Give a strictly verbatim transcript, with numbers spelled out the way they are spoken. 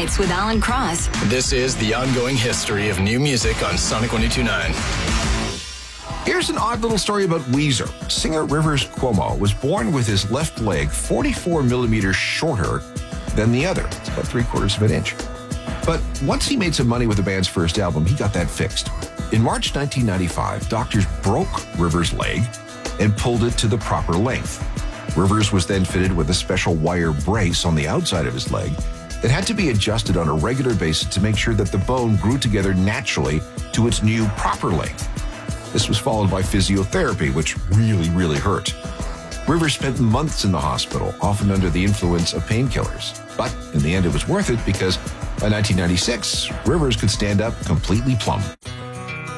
Nights with Alan Cross. This is the ongoing history of new music on Sonic one oh two point nine. Here's an odd little story about Weezer. Singer Rivers Cuomo was born with his left leg forty-four millimeters shorter than the other. It's about three quarters of an inch. But once he made some money with the band's first album, he got that fixed. In March nineteen ninety-five, doctors broke Rivers' leg and pulled it to the proper length. Rivers was then fitted with a special wire brace on the outside of his leg that had to be adjusted on a regular basis to make sure that the bone grew together naturally to its new proper length. This was followed by physiotherapy, which really, really hurt. Rivers spent months in the hospital, often under the influence of painkillers. But in the end, it was worth it because by nineteen ninety-six, Rivers could stand up completely plumb.